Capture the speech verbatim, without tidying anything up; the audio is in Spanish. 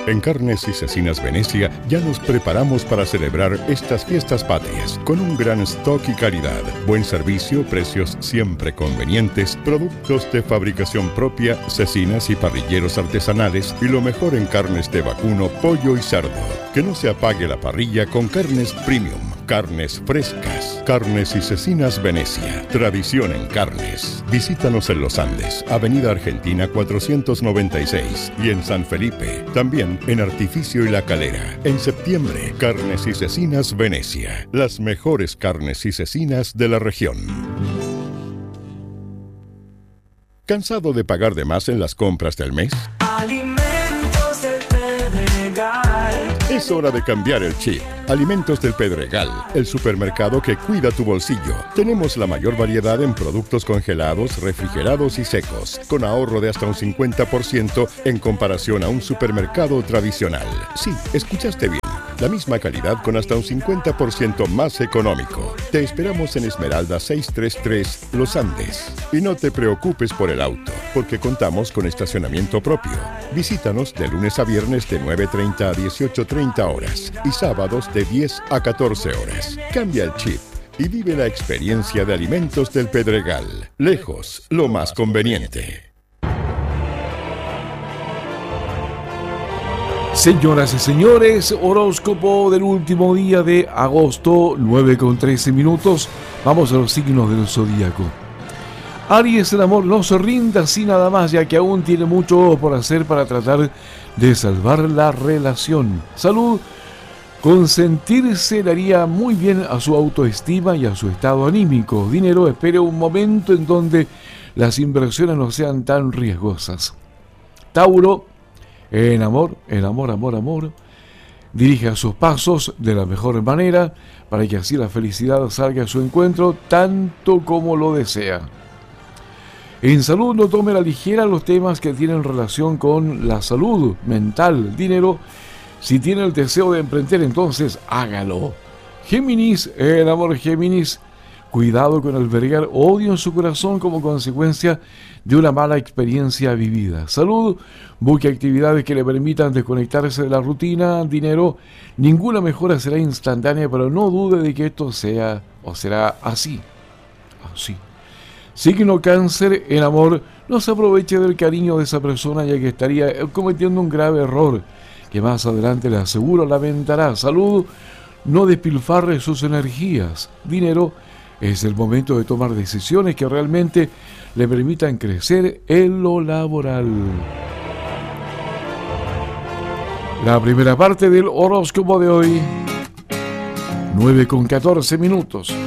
En Carnes y Cecinas Venecia ya nos preparamos para celebrar estas fiestas patrias con un gran stock y calidad, buen servicio, precios siempre convenientes, productos de fabricación propia, cecinas y parrilleros artesanales y lo mejor en carnes de vacuno, pollo y cerdo. Que no se apague la parrilla con carnes premium, carnes frescas. Carnes y Cecinas Venecia, tradición en carnes. Visítanos en Los Andes, Avenida Argentina cuatrocientos noventa y seis y en San Felipe, también en Artificio y La Calera. En septiembre, Carnes y Cecinas Venecia, las mejores carnes y cecinas de la región. ¿Cansado de pagar de más en las compras del mes? Alimentos del Pedregal. Es hora de cambiar el chip. Alimentos del Pedregal, el supermercado que cuida tu bolsillo. Tenemos la mayor variedad en productos congelados, refrigerados y secos, con ahorro de hasta un cincuenta por ciento en comparación a un supermercado tradicional. Sí, escuchaste bien. La misma calidad con hasta un cincuenta por ciento más económico. Te esperamos en Esmeralda seiscientos treinta y tres, Los Andes. Y no te preocupes por el auto, porque contamos con estacionamiento propio. Visítanos de lunes a viernes de nueve treinta a dieciocho treinta horas y sábados de diez a catorce horas. Cambia el chip y vive la experiencia de Alimentos del Pedregal. Lejos, lo más conveniente. Señoras y señores, horóscopo del último día de agosto, nueve con trece minutos. Vamos a los signos del zodíaco. Aries, el amor, no se rinda así nada más, ya que aún tiene mucho por hacer para tratar de salvar la relación. Salud, consentirse le haría muy bien a su autoestima y a su estado anímico. Dinero, espere un momento en donde las inversiones no sean tan riesgosas. Tauro, en amor, en amor, amor, amor, dirija sus pasos de la mejor manera para que así la felicidad salga a su encuentro tanto como lo desea. En salud, no tome a la ligera los temas que tienen relación con la salud mental. Dinero, si tiene el deseo de emprender, entonces hágalo. Géminis, en amor, Géminis, cuidado con albergar odio en su corazón como consecuencia de una mala experiencia vivida. Salud, busque actividades que le permitan desconectarse de la rutina. Dinero, ninguna mejora será instantánea, pero no dude de que esto sea o será así. Así. Signo Cáncer, en amor, no se aproveche del cariño de esa persona, ya que estaría cometiendo un grave error que más adelante le aseguro lamentará. Salud, no despilfarre sus energías. Dinero, es el momento de tomar decisiones que realmente le permitan crecer en lo laboral. La primera parte del horóscopo de hoy, nueve con catorce minutos.